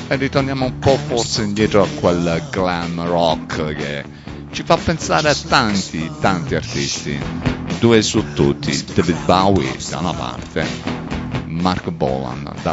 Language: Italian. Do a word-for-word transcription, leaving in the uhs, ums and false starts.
e ritorniamo un po' forse indietro a quel glam rock che ci fa pensare a tanti, tanti artisti. Due su tutti, David Bowie da una parte, Mark Bolan